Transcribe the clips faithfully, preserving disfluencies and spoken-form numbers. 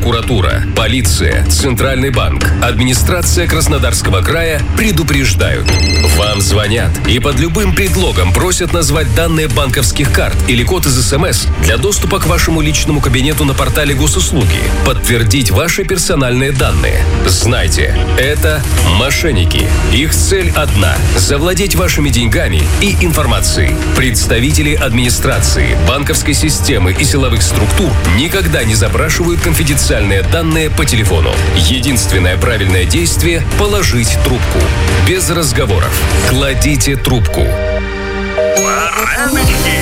прокуратура, полиция, Центральный банк, администрация Краснодарского края предупреждают. Вам звонят и под любым предлогом просят назвать данные банковских карт или код из СМС для доступа к вашему личному кабинету на портале госуслуги, подтвердить ваши персональные данные. Знайте, это мошенники. Их цель одна – завладеть вашими деньгами и информацией. Представители администрации, банковской системы и силовых структур никогда не запрашивают конфиденциальные данные по телефону. Единственное правильное действие – положить трубку. Без разговоров. Кладите трубку. Вареночки!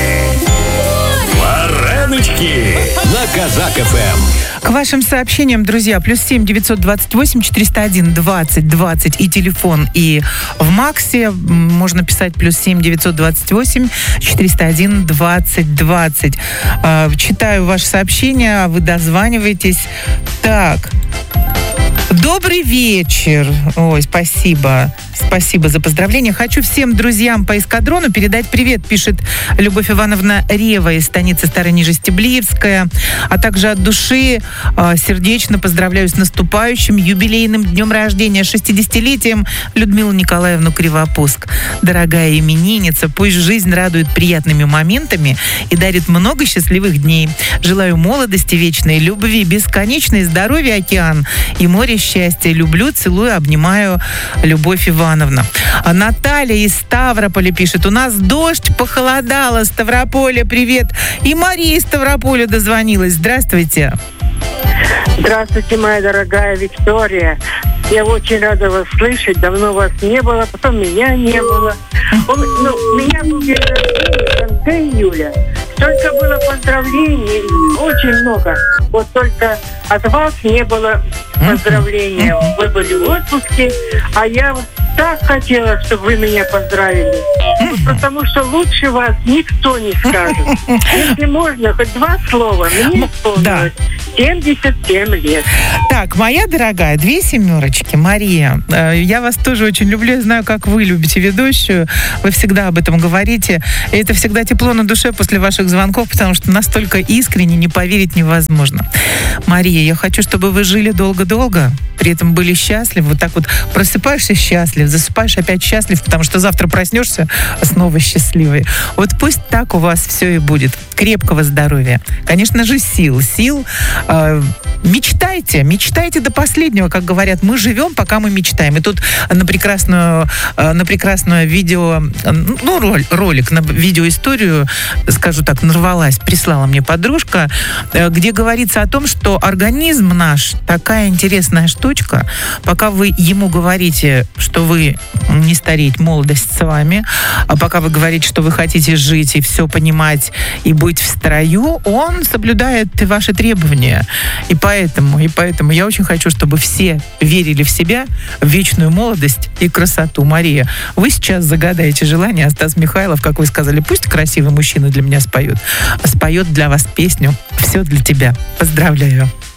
Вареночки! На Казак-ФМ. К вашим сообщениям, друзья, плюс семь девятьсот двадцать восемь четыреста один двадцать двадцать и телефон, и в Максе можно писать плюс семь девятьсот двадцать восемь четыреста один двадцать двадцать. Читаю ваши сообщения, вы дозваниваетесь. Так. Добрый вечер. Ой, спасибо. Спасибо за поздравления. Хочу всем друзьям по эскадрону передать привет, пишет Любовь Ивановна Рева из станицы Старонижестеблиевская. А также от души э, сердечно поздравляю с наступающим юбилейным днем рождения, шестидесятилетием Людмилу Николаевну Кривопуск. Дорогая именинница, пусть жизнь радует приятными моментами и дарит много счастливых дней. Желаю молодости, вечной любви, бесконечной здоровья, океан и море счастья. Люблю, целую, обнимаю, Любовь Ивановна. А Наталья из Ставрополя пишет: у нас дождь, похолодало, Ставрополя, привет. И Мария из Ставрополя дозвонилась. Здравствуйте. Здравствуйте, моя дорогая Виктория. Я очень рада вас слышать. Давно вас не было, потом меня не было. Он, ну, меня был день рождения в конце июля. Столько было поздравлений, очень много. Вот только от вас не было поздравления. Вы были в отпуске, а я так хотела, чтобы вы меня поздравили. Вот потому что лучше вас никто не скажет. Если можно, хоть два слова. Мне исполнилось семьдесят семь лет. Так, моя дорогая, две семерочки. Мария, я вас тоже очень люблю. Я знаю, как вы любите ведущую. Вы всегда об этом говорите. И это всегда тепло на душе после ваших звонков, потому что настолько искренне, не поверить невозможно. Мария, я хочу, чтобы вы жили долго-долго, при этом были счастливы. Вот так вот просыпаешься счастлив, засыпаешь опять счастлив, потому что завтра проснешься снова счастливый. Вот пусть так у вас все и будет. Крепкого здоровья. Конечно же, сил. Сил. Э, мечтайте. Мечтайте до последнего, как говорят. Мы живем, пока мы мечтаем. И тут на прекрасную, на прекрасное видео, ну, роль, ролик, на видеоисторию, скажу так, нарвалась, прислала мне подружка, где говорится о том, что организм наш такая интересная штучка. Пока вы ему говорите, что вы не стареть, молодость с вами, а пока вы говорите, что вы хотите жить и все понимать, и быть в строю, он соблюдает ваши требования. И поэтому, и поэтому я очень хочу, чтобы все верили в себя, в вечную молодость и красоту. Мария, вы сейчас загадаете желание, а Стас Михайлов, как вы сказали, пусть красивый мужчина для меня споет, споет для вас песню «Все для тебя». Поздравляю.